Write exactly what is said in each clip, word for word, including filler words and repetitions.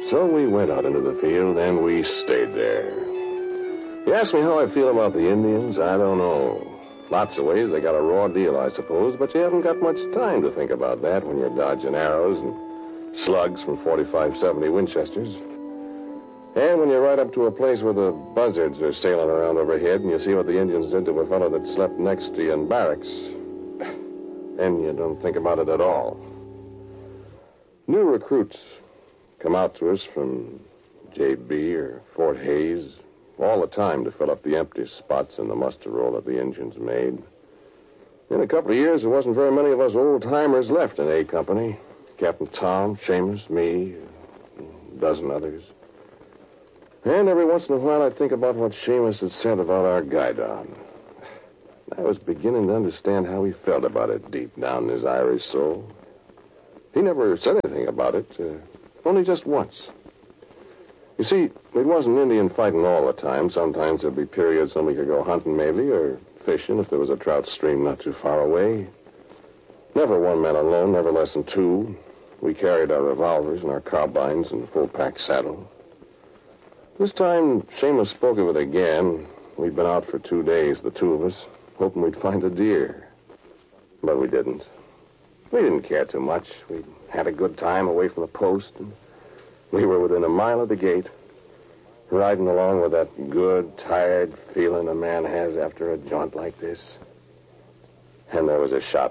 So we went out into the field, and we stayed there. You ask me how I feel about the Indians, I don't know. Lots of ways they got a raw deal, I suppose, but you haven't got much time to think about that when you're dodging arrows and slugs from forty-five seventy Winchesters. And when you're right up to a place where the buzzards are sailing around overhead and you see what the Indians did to a fellow that slept next to you in barracks, then you don't think about it at all. New recruits come out to us from J B or Fort Hays all the time to fill up the empty spots in the muster roll that the Indians made. In a couple of years, there wasn't very many of us old-timers left in A Company. Captain Tom, Seamus, me, a dozen others. And every once in a while, I'd think about what Seamus had said about our guidon. I was beginning to understand how he felt about it deep down in his Irish soul. He never said anything about it, uh, only just once. You see, it wasn't Indian fighting all the time. Sometimes there'd be periods when we could go hunting, maybe, or fishing if there was a trout stream not too far away. Never one man alone, never less than two. We carried our revolvers and our carbines and full-pack saddle. This time, Seamus spoke of it again. We'd been out for two days, the two of us, hoping we'd find a deer. But we didn't. We didn't care too much. We'd had a good time away from the post, and we were within a mile of the gate, riding along with that good, tired feeling a man has after a jaunt like this. And there was a shot.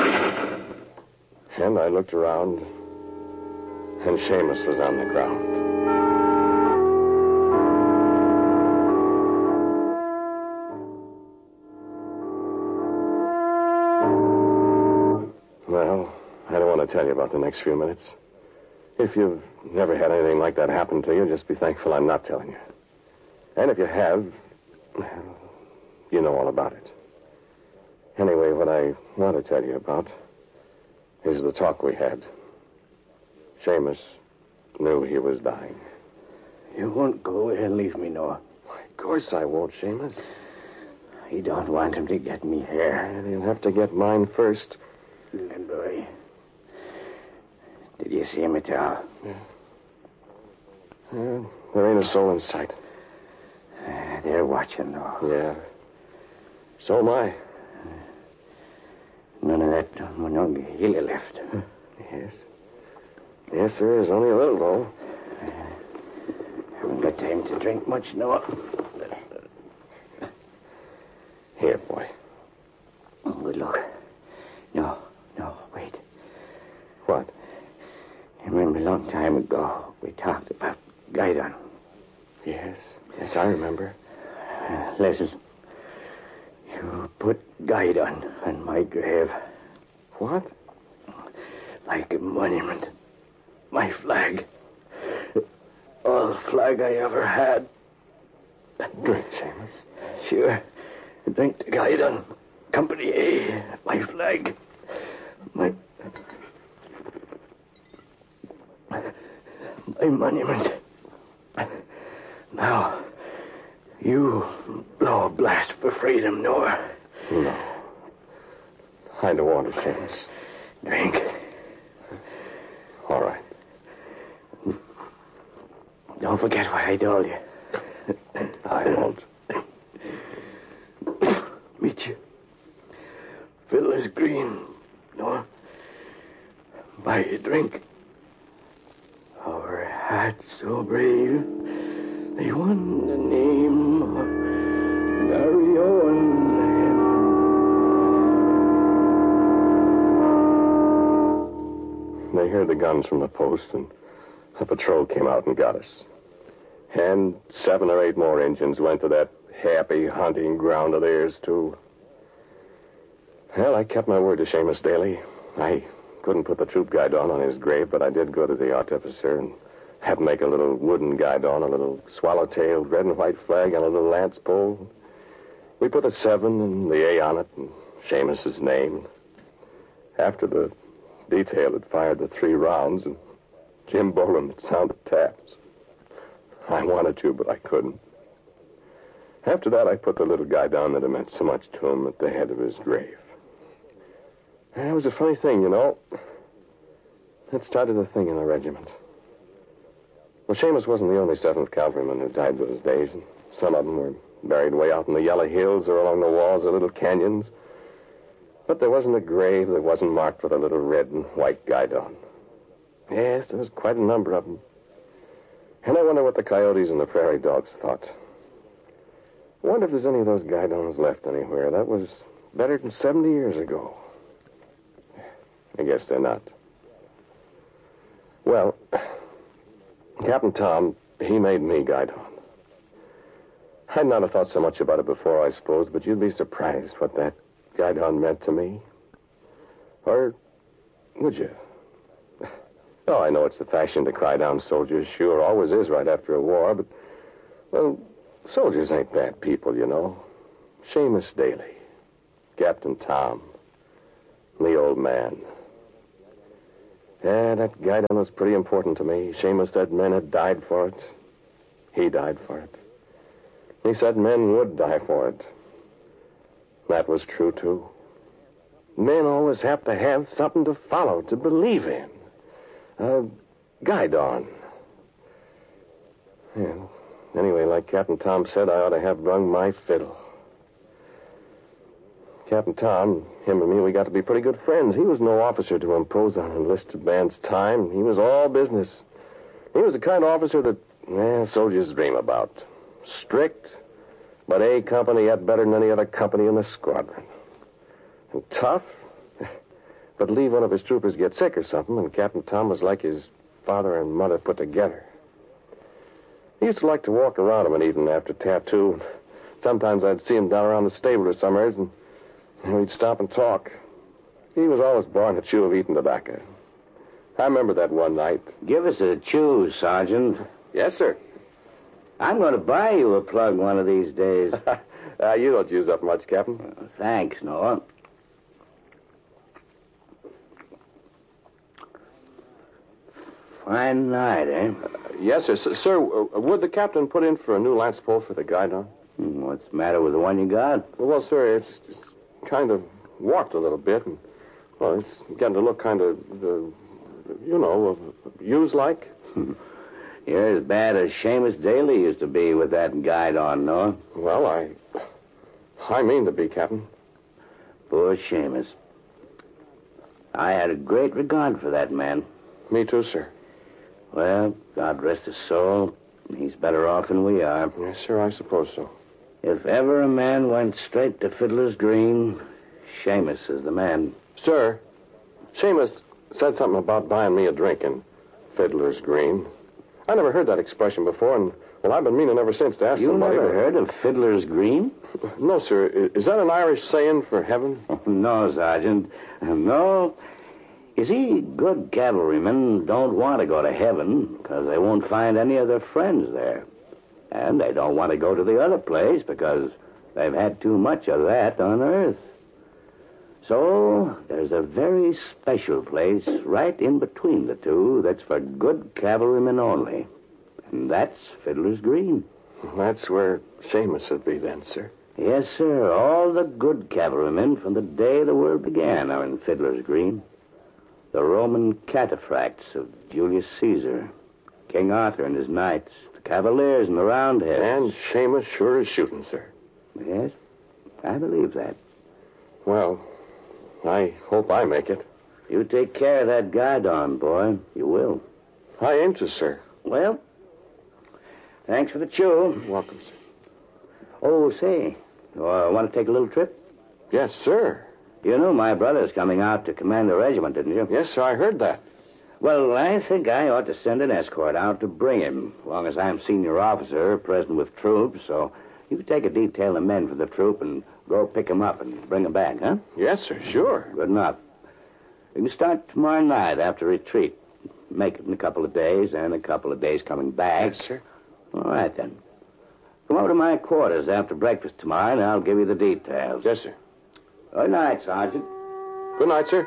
And I looked around, and Seamus was on the ground. Well, I don't want to tell you about the next few minutes. If you've never had anything like that happen to you, just be thankful I'm not telling you. And if you have, you know all about it. Anyway, what I want to tell you about is the talk we had. Seamus knew he was dying. You won't go away and leave me, Noah. Why, of course I won't, Seamus. I don't want him to get me here. And he'll have to get mine first. Boy, did you see him at all? Yeah. Yeah, there ain't a soul in sight. Uh, they're watching, though. Yeah. So am I. None of that Monongahela left. Huh? Yes. Yes, there is. Only a little, though. Uh, haven't got time to drink much, Noah. Here, boy. Oh, good luck. No, no, wait. What? I remember a long time ago we talked about guidon. Yes. Yes, I remember. Uh, listen. You put guidon on my grave. What? Like a monument. My flag. All flag I ever had. Drink, Seamus. Sure. Drink the guidon. Company A. My flag. My... My monument. Now, you blow a blast for freedom, Noah. No. I don't want it, Seamus. Drink. All right. Don't forget what I told you. I won't. Meet you. Fiddler's Green, Noah. Buy a drink. Our hats so brave, they won the name of Gary Owen. They heard the guns from the post, and a patrol came out and got us. And seven or eight more engines went to that happy hunting ground of theirs, too. Well, I kept my word to Seamus Daly. I couldn't put the troop guidon on his grave, but I did go to the artificer and have him make a little wooden guidon, a little swallow-tailed red and white flag on a little lance pole. We put a seven and the A on it and Seamus's name. After the detail had fired the three rounds and Jim Boland had sounded taps. I wanted to, but I couldn't. After that, I put the little guidon that had meant so much to him at the head of his grave. And it was a funny thing, you know. That started a thing in the regiment. Well, Seamus wasn't the only seventh Cavalryman who died those days. Some of them were buried way out in the yellow hills or along the walls of little canyons. But there wasn't a grave that wasn't marked with a little red and white guidon. Yes, there was quite a number of them. And I wonder what the coyotes and the prairie dogs thought. I wonder if there's any of those guidons left anywhere. That was better than seventy years ago. I guess they're not. Well, Captain Tom, he made me guidon. I'd not have thought so much about it before, I suppose, but you'd be surprised what that guidon meant to me. Or would you? Oh, I know it's the fashion to cry down soldiers. Sure, always is right after a war, but, well, soldiers ain't bad people, you know. Seamus Daly, Captain Tom, the old man. Yeah, that guidon was pretty important to me. Seamus said men had died for it. He died for it. He said men would die for it. That was true, too. Men always have to have something to follow, to believe in. A guidon. Yeah. Anyway, like Captain Tom said, I ought to have brung my fiddle. Captain Tom, him and me, we got to be pretty good friends. He was no officer to impose on an enlisted man's time. He was all business. He was the kind of officer that, eh, soldiers dream about. Strict, but A company yet better than any other company in the squadron. And tough, but leave one of his troopers get sick or something, and Captain Tom was like his father and mother put together. He used to like to walk around him an evening after tattoo. Sometimes I'd see him down around the stable or somewhere, and we'd stop and talk. He was always born to chew of eating tobacco. I remember that one night. Give us a chew, Sergeant. Yes, sir. I'm going to buy you a plug one of these days. uh, you don't use up much, Captain. Uh, thanks, Noah. Fine night, eh? Uh, yes, sir. S- sir, uh, would the captain put in for a new lance pole for the guidon? Hmm, what's the matter with the one you got? Well, well sir, it's, it's kind of warped a little bit, and, well, it's getting to look kind of, uh, you know, uh, used-like. You're as bad as Seamus Daly used to be with that guidon, Noah. Well, I... I mean to be, Captain. Poor Seamus. I had a great regard for that man. Me too, sir. Well, God rest his soul. He's better off than we are. Yes, sir, I suppose so. If ever a man went straight to Fiddler's Green, Seamus is the man. Sir, Seamus said something about buying me a drink in Fiddler's Green. I never heard that expression before, and, well, I've been meaning ever since to ask you somebody. You never heard of Fiddler's Green? No, sir. Is that an Irish saying for heaven? No, Sergeant. No. You see, good cavalrymen don't want to go to heaven because they won't find any of their friends there. And they don't want to go to the other place because they've had too much of that on earth. So there's a very special place right in between the two that's for good cavalrymen only. And that's Fiddler's Green. That's where Seamus would be then, sir. Yes, sir. All the good cavalrymen from the day the world began are in Fiddler's Green. The Roman cataphracts of Julius Caesar, King Arthur and his knights, the Cavaliers and the Roundheads. And Seamus sure is shooting, sir. Yes, I believe that. Well, I hope I make it. You take care of that guidon, boy. You will. I aim to, sir. Well, thanks for the chew. You're welcome, sir. Oh, say, you uh, want to take a little trip? Yes, sir. You knew my brother's coming out to command the regiment, didn't you? Yes, sir, I heard that. Well, I think I ought to send an escort out to bring him, as long as I'm senior officer present with troops, so you can take a detail of men from the troop and go pick him up and bring him back, huh? Yes, sir, sure. Good enough. We can start tomorrow night after retreat. Make it in a couple of days, and a couple of days coming back. Yes, sir. All right, then. Come over to my quarters after breakfast tomorrow, and I'll give you the details. Yes, sir. Good night, Sergeant. Good night, sir.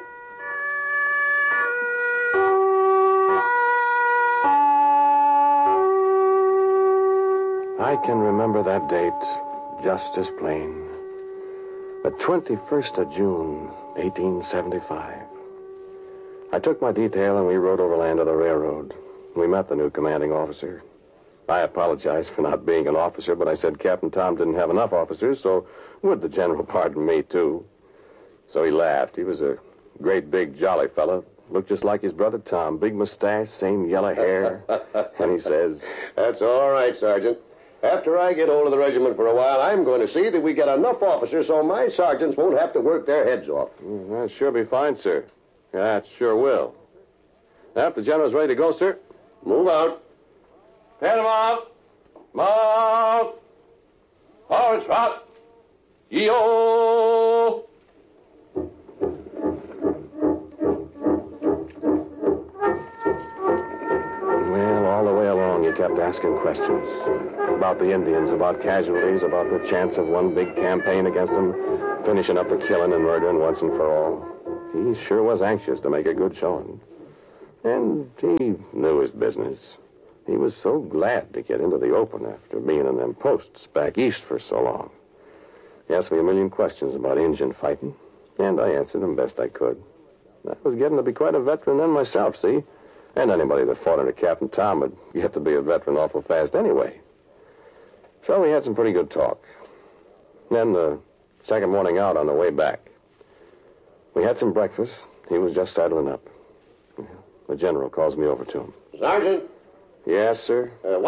I can remember that date just as plain. The twenty-first of June, eighteen seventy-five. I took my detail and we rode overland to the railroad. We met the new commanding officer. I apologized for not being an officer, but I said Captain Tom didn't have enough officers, so would the general pardon me, too? So he laughed. He was a great, big, jolly fella. Looked just like his brother Tom. Big mustache, same yellow hair. And he says, "That's all right, Sergeant. After I get hold of the regiment for a while, I'm going to see that we get enough officers so my sergeants won't have to work their heads off." Mm, "That'll sure be fine, sir." "That sure will." "Now, if the general's ready to go, sir." Move out. Head him out. Mount. Forward, trot. Yo. Well, all the way along, he kept asking questions about the Indians, about casualties, about the chance of one big campaign against them, finishing up the killing and murdering once and for all. He sure was anxious to make a good showing. And he knew his business. He was so glad to get into the open after being in them posts back east for so long. He asked me a million questions about Indian fighting, and I answered them best I could. I was getting to be quite a veteran then myself, see? And anybody that fought under Captain Tom would get to be a veteran awful fast anyway. So we had some pretty good talk. Then the second morning out on the way back, we had some breakfast. He was just saddling up. The general calls me over to him. Sergeant. Yes, sir? Uh,